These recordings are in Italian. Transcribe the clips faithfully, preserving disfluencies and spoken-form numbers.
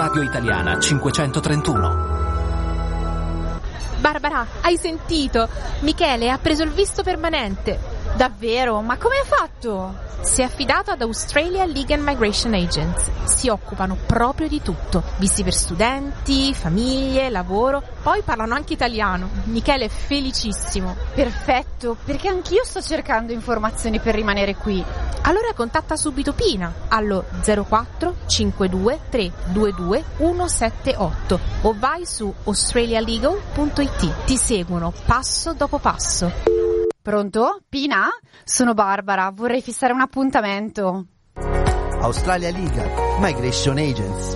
Radio Italiana cinquecentotrentuno. Barbara, hai sentito? Michele ha preso il visto permanente. Davvero? Ma come ha fatto? Si è affidato ad Australia Legal and Migration Agents. Si occupano proprio di tutto. Visti per studenti, famiglie, lavoro. Poi parlano anche italiano. Michele è felicissimo. Perfetto, perché anch'io sto cercando informazioni per rimanere qui. Allora contatta subito Pina allo zero quattro cinque due tre due due uno sette otto o vai su australialegal punto it. Ti seguono passo dopo passo. Pronto? Pina? Sono Barbara, vorrei fissare un appuntamento. Australia Legal Migration Agents.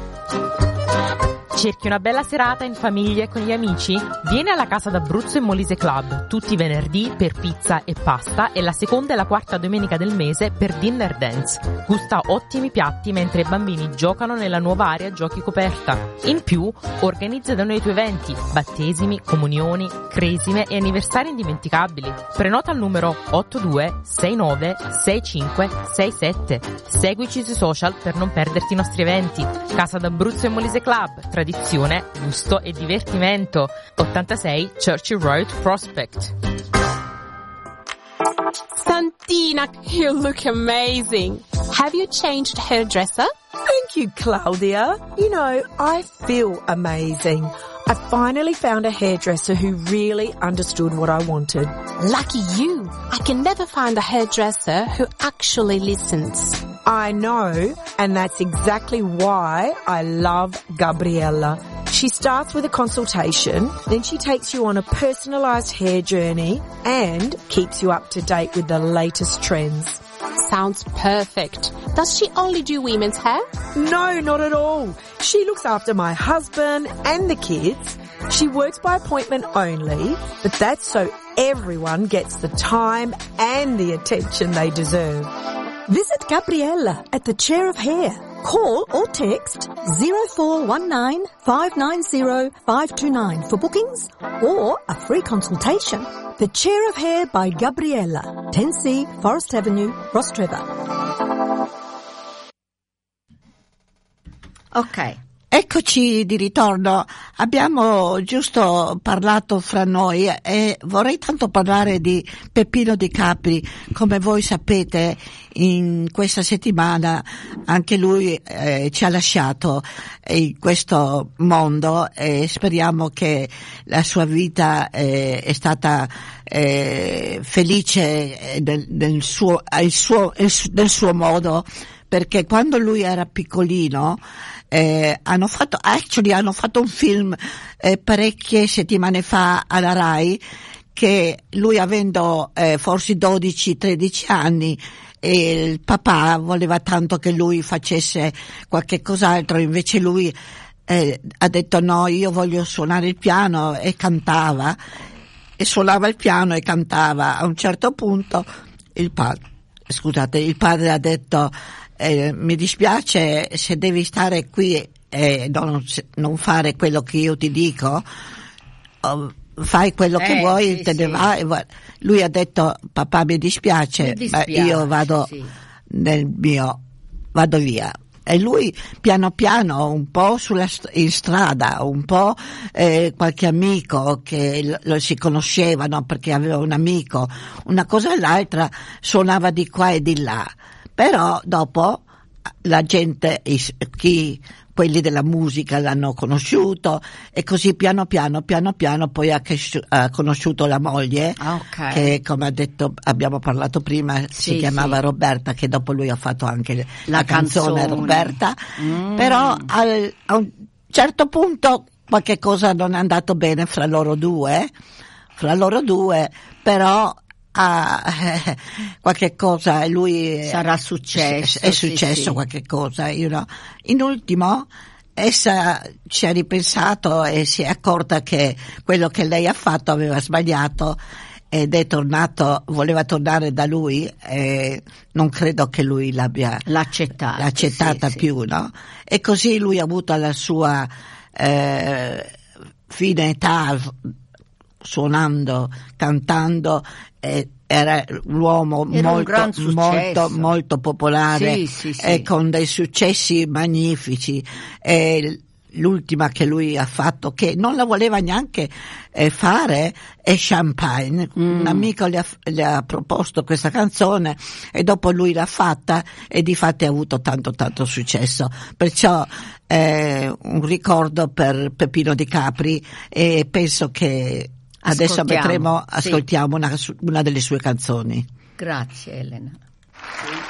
Cerchi una bella serata in famiglia e con gli amici? Vieni alla Casa d'Abruzzo e Molise Club, tutti i venerdì per pizza e pasta e la seconda e la quarta domenica del mese per dinner dance. Gusta ottimi piatti mentre i bambini giocano nella nuova area giochi coperta. In più, organizza da noi i tuoi eventi, battesimi, comunioni, cresime e anniversari indimenticabili. Prenota al numero otto due sei nove sei cinque sei sette. Seguici sui social per non perderti i nostri eventi. Casa d'Abruzzo e Molise Club, tradizione, gusto e divertimento. ottantasei Churchill Road, Prospect. Santina, you look amazing. Have you changed hairdresser? Thank you, Claudia. You know, I feel amazing. I finally found a hairdresser who really understood what I wanted. Lucky you. I can never find a hairdresser who actually listens. I know, and that's exactly why I love Gabriella. She starts with a consultation, then she takes you on a personalised hair journey and keeps you up to date with the latest trends. Sounds perfect. Does she only do women's hair? No, not at all. She looks after my husband and the kids. She works by appointment only, but that's so everyone gets the time and the attention they deserve. Visit Gabriella at the Chair of Hair. Call or text zero four one nine five nine zero five two nine for bookings or a free consultation. The Chair of Hair by Gabriella, ten C Forest Avenue, Rostrevor. Ok, eccoci di ritorno. Abbiamo giusto parlato fra noi e vorrei tanto parlare di Peppino Di Capri. Come voi sapete, in questa settimana anche lui eh, ci ha lasciato in questo mondo e speriamo che la sua vita eh, è stata eh, felice nel, nel suo, il suo, nel suo modo, perché quando lui era piccolino Eh, hanno fatto, actually hanno fatto un film eh, parecchie settimane fa alla Rai, che lui avendo eh, forse dodici tredici anni e il papà voleva tanto che lui facesse qualche cos'altro, invece lui eh, ha detto no, io voglio suonare il piano, e cantava e suonava il piano e cantava. A un certo punto il padre, scusate, il padre ha detto Eh, mi dispiace se devi stare qui e eh, non, non fare quello che io ti dico, oh, fai quello eh, che vuoi, sì, te ne sì. vai. Lui ha detto papà mi dispiace, mi dispiace ma io vado sì. nel mio, vado via. E lui piano piano, un po' sulla in strada, un po' eh, qualche amico che lo, lo si conoscevano perché aveva un amico, una cosa e l'altra, suonava di qua e di là. Però dopo la gente, chi, quelli della musica l'hanno conosciuto e così piano piano, piano piano poi ha, ha conosciuto la moglie, okay. che come ha detto, abbiamo parlato prima, sì, si chiamava sì. Roberta, che dopo lui ha fatto anche la, la canzone, canzone Roberta, mm. però al, a un certo punto qualche cosa non è andato bene fra loro due, fra loro due, però Ah, eh, qualche cosa lui sarà successo è successo sì, sì. qualche cosa, you know. In ultimo essa ci ha ripensato e si è accorta che quello che lei ha fatto aveva sbagliato ed è tornato, voleva tornare da lui e non credo che lui l'abbia l'accettata, l'accettata sì, più, sì. no? E così lui ha avuto la sua eh, fine età, suonando, cantando, e era un uomo Era un molto, gran successo. molto, molto popolare, Sì, sì, sì. e con dei successi magnifici. E l'ultima che lui ha fatto, che non la voleva neanche eh, fare, è Champagne. Mm. Un amico gli ha, gli ha proposto questa canzone e dopo lui l'ha fatta e difatti ha avuto tanto tanto successo. Perciò eh, un ricordo per Peppino Di Capri, e penso che adesso Ascoltiamo, vedremo, sì. ascoltiamo una, una delle sue canzoni. Grazie Elena.